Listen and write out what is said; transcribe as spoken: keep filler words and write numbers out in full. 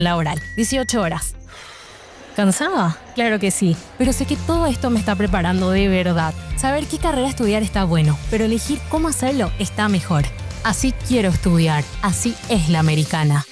laboral, dieciocho horas. ¿Cansada? Claro que sí, pero sé que todo esto me está preparando de verdad. Saber qué carrera estudiar está bueno, pero elegir cómo hacerlo está mejor. Así quiero estudiar, así es la americana.